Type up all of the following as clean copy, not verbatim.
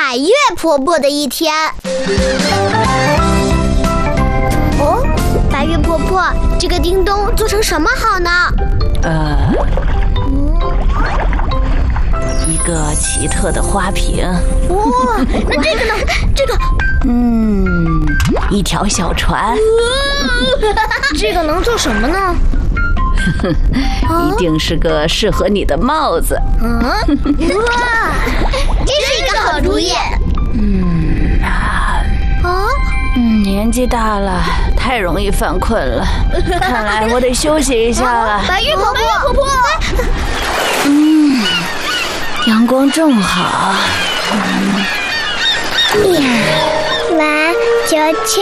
百越婆婆的一天。哦，百越婆婆，这个叮咚做成什么好呢？ 一个奇特的花瓶。 哇，那这个呢？这个， 一条小船。 这个能做什么呢？ 一定是个适合你的帽子。 哇，这是一个好主意。 年纪大了，太容易犯困了，看来我得休息一下了。 百越婆婆， 阳光正好。 来，瞧瞧。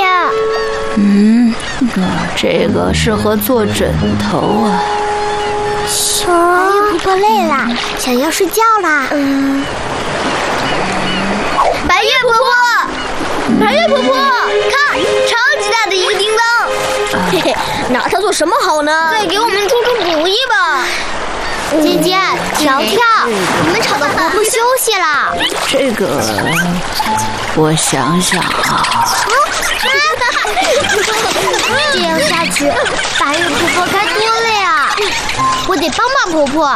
这个适合做枕头啊。 百越婆婆累了，想要睡觉啦。百越婆婆，看，超级大的一个叮当。嘿嘿，拿它做什么好呢？再给我们出主意吧。姐姐，条条，你们吵到婆婆休息了。 这个，我想想啊。 这样下去，百越婆婆该多累啊！我得帮帮婆婆。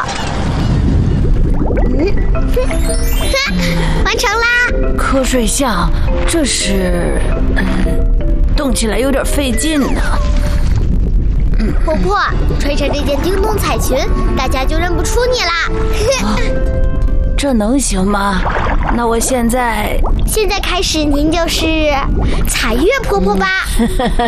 完成啦！ 瞌睡象，这是，动起来有点费劲呢。 婆婆，穿上这件叮咚彩裙，大家就认不出你啦。 这能行吗？那我现在开始，您就是彩越婆婆吧？